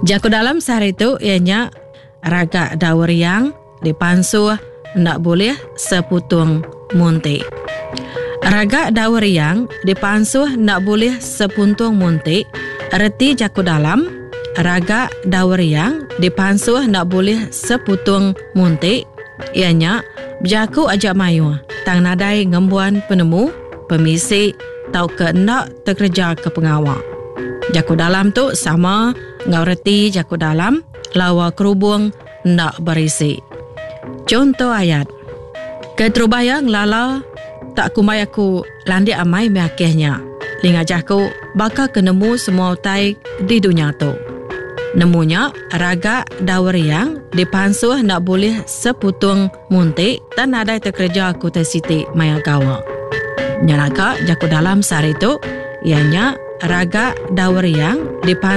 Jaku dalam sehari itu ianya raga daur yang dipansuh ndak boleh seputung muntik. Raga daur yang dipansuh ndak boleh sepuntung muntik. Erti jaku dalam raga daur yang dipansuh ndak boleh seputung muntik. Ianya berjaku ajak mayu tang nadai ngembuan penemu, pemisi tau ke ndak terkerja ke pengawal. Jaku dalam tu sama ngau reti jaku dalam lawa kerubung ndak berisi. Contoh ayat. Keterubaya ngelala tak kumai aku landi amai meakehnya. Lingajahku bakal kenemu semua utai di dunia tu. Nemunya raga daur yang dipansuh nak boleh seputung muntik dan nadai terkerja aku tersiti maya gawa. Nyanaka jaku dalam sehari tu ianya raga daur yang dipansuh